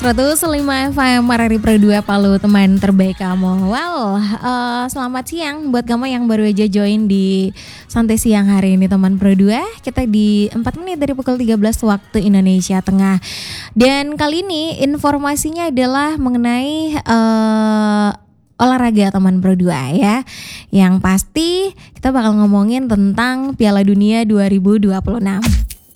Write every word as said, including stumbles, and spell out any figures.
seratus lima F M Marari Pro dua Palu, teman terbaik kamu. Well, uh, selamat siang buat kamu yang baru aja join di Santai Siang hari ini teman Pro dua. Kita di empat menit dari pukul tiga belas waktu Indonesia Tengah. Dan kali ini informasinya adalah mengenai uh, olahraga teman Pro dua ya. Yang pasti kita bakal ngomongin tentang Piala Dunia dua ribu dua puluh enam.